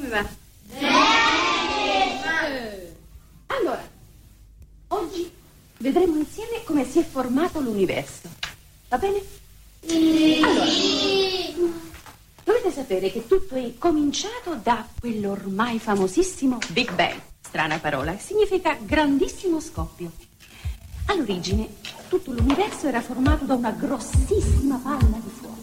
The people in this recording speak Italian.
Come va? Allora, oggi vedremo insieme come si è formato l'universo. Va bene? Allora, dovete sapere che tutto è cominciato da quell'ormai famosissimo Big Bang. Strana parola, significa grandissimo scoppio. All'origine, tutto l'universo era formato da una grossissima palla di fuoco.